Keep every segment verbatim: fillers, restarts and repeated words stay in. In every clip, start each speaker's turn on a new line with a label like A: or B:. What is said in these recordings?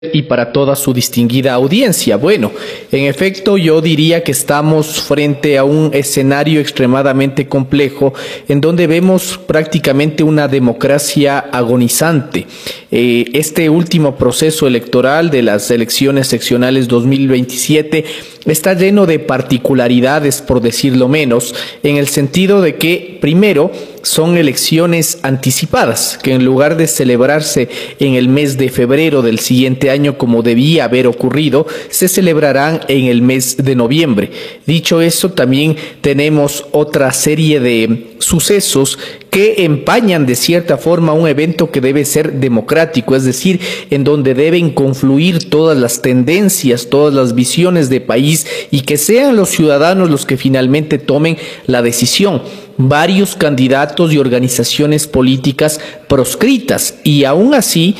A: y para toda su distinguida audiencia. Bueno, en efecto, yo diría que estamos frente a un escenario extremadamente complejo en donde vemos prácticamente una democracia agonizante. Eh, este último proceso electoral de las elecciones seccionales dos mil veintisiete está lleno de particularidades, por decirlo menos, en el sentido de que, primero, son elecciones anticipadas, que en lugar de celebrarse en el mes de febrero del siguiente año como debía haber ocurrido, se celebrarán en el mes de noviembre. Dicho eso, también tenemos otra serie de sucesos que empañan de cierta forma un evento que debe ser democrático, es decir, en donde deben confluir todas las tendencias, todas las visiones de país y que sean los ciudadanos los que finalmente tomen la decisión. Varios candidatos y organizaciones políticas proscritas y aún así,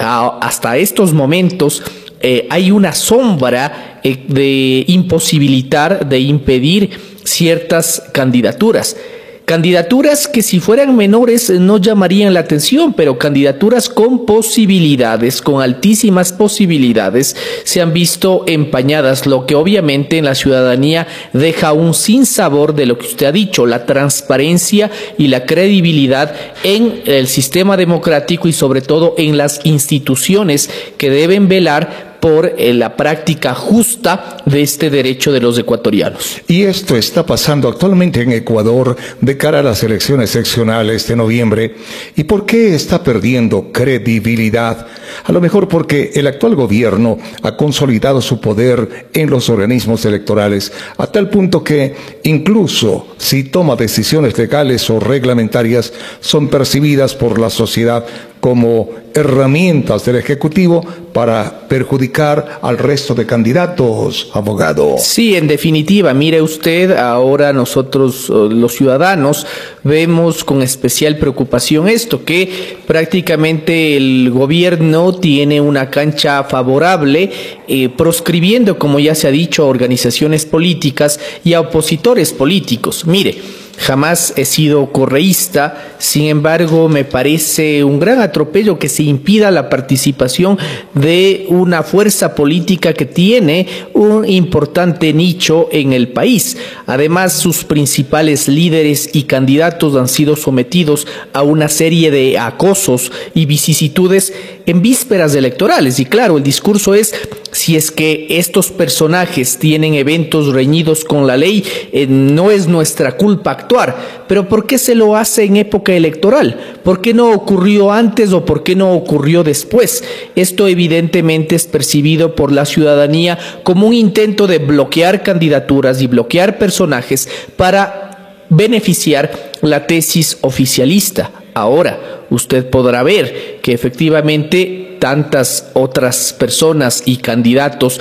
A: hasta estos momentos, eh, hay una sombra eh, de imposibilitar, de impedir ciertas candidaturas. Candidaturas que si fueran menores no llamarían la atención, pero candidaturas con posibilidades, con altísimas posibilidades, se han visto empañadas, lo que obviamente en la ciudadanía deja un sinsabor de lo que usted ha dicho, la transparencia y la credibilidad en el sistema democrático y sobre todo en las instituciones que deben velar por eh, la práctica justa de este derecho de los ecuatorianos.
B: Y esto está pasando actualmente en Ecuador de cara a las elecciones seccionales de noviembre. ¿Y por qué está perdiendo credibilidad? A lo mejor porque el actual gobierno ha consolidado su poder en los organismos electorales a tal punto que incluso si toma decisiones legales o reglamentarias son percibidas por la sociedad como herramientas del Ejecutivo para perjudicar al resto de candidatos, abogado.
A: Sí, en definitiva, mire usted, ahora nosotros los ciudadanos vemos con especial preocupación esto, que prácticamente el gobierno tiene una cancha favorable, eh, proscribiendo, como ya se ha dicho, a organizaciones políticas y a opositores políticos. Mire, jamás he sido correísta, sin embargo me parece un gran atropello que se impida la participación de una fuerza política que tiene un importante nicho en el país. Además, sus principales líderes y candidatos han sido sometidos a una serie de acosos y vicisitudes en vísperas electorales. Y claro, el discurso es: si es que estos personajes tienen eventos reñidos con la ley, eh, no es nuestra culpa actuar. Pero ¿por qué se lo hace en época electoral? ¿Por qué no ocurrió antes o por qué no ocurrió después? Esto evidentemente es percibido por la ciudadanía como un intento de bloquear candidaturas y bloquear personajes para beneficiar la tesis oficialista. Ahora, usted podrá ver que efectivamente tantas otras personas y candidatos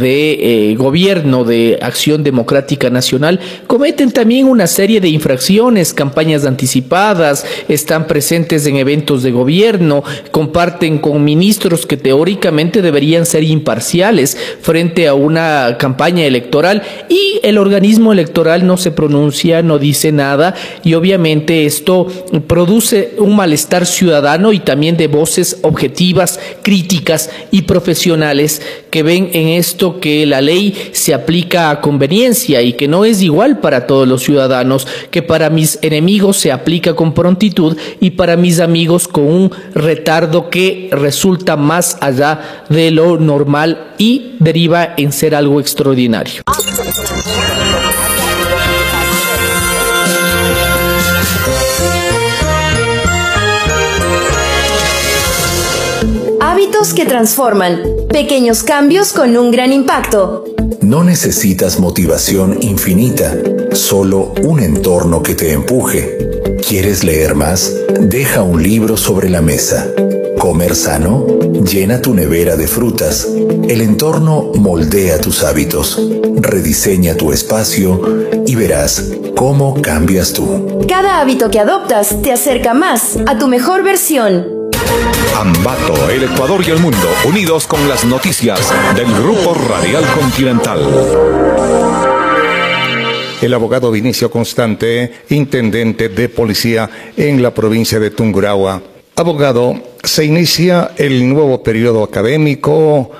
A: de eh, gobierno de Acción Democrática Nacional cometen también una serie de infracciones, campañas anticipadas, están presentes en eventos de gobierno, comparten con ministros que teóricamente deberían ser imparciales frente a una campaña electoral, y el organismo electoral no se pronuncia, no dice nada, y obviamente esto produce un malestar ciudadano y también de voces objetivas, críticas y profesionales que ven en esto que la ley se aplica a conveniencia y que no es igual para todos los ciudadanos, que para mis enemigos se aplica con prontitud y para mis amigos con un retardo que resulta más allá de lo normal y deriva en ser algo extraordinario.
C: Hábitos que transforman. Pequeños cambios con un gran impacto.
D: No necesitas motivación infinita, solo un entorno que te empuje. ¿Quieres leer más? Deja un libro sobre la mesa. ¿Comer sano? Llena tu nevera de frutas. El entorno moldea tus hábitos. Rediseña tu espacio y verás cómo cambias tú.
C: Cada hábito que adoptas te acerca más a tu mejor versión.
E: Ambato, el Ecuador y el mundo, unidos con las noticias del Grupo Radial Continental.
B: El abogado Vinicio Constante, intendente de policía en la provincia de Tungurahua, Abogado, se inicia el nuevo periodo académico